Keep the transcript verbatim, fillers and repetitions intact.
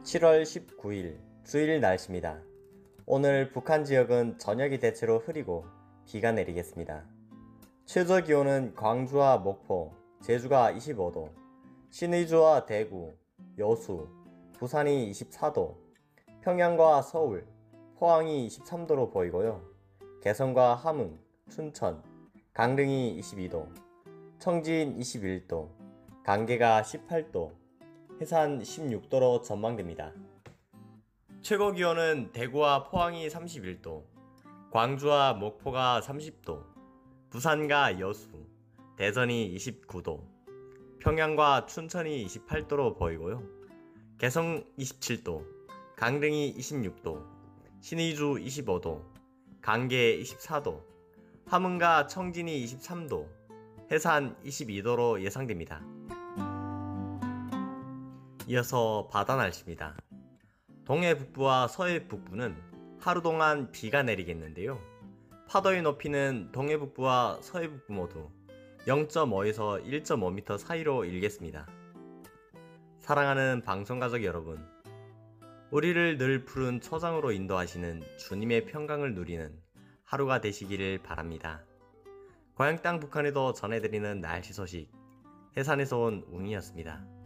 칠월 십구일 주일 날씨입니다. 오늘 북한 지역은 저녁이 대체로 흐리고 비가 내리겠습니다. 최저 기온은 광주와 목포, 제주가 이십오도, 신의주와 대구, 여수, 부산이 이십사도, 평양과 서울, 포항이 이십삼도로 보이고요. 개성과 함흥, 춘천, 강릉이 이십이도, 청진 이십일도, 간계가 십팔도, 해산 십육도로 전망됩니다. 최고 기온은 대구와 포항이 삼십일도, 광주와 목포가 삼십도, 부산과 여수, 대전이 이십구도, 평양과 춘천이 이십팔도로 보이고요. 개성 이십칠도, 강릉이 이십육도, 신의주 이십오도, 간계 이십사도, 함흥과 청진이 이십삼도, 해산 이십이도로 예상됩니다. 이어서 바다 날씨입니다. 동해 북부와 서해 북부는 하루 동안 비가 내리겠는데요. 파도의 높이는 동해 북부와 서해 북부 모두 영점오에서 일점오 미터 사이로 일겠습니다. 사랑하는 방송가족 여러분, 우리를 늘 푸른 초장으로 인도하시는 주님의 평강을 누리는 하루가 되시기를 바랍니다. 고향 땅 북한에도 전해드리는 날씨 소식, 해산에서 온 웅이었습니다.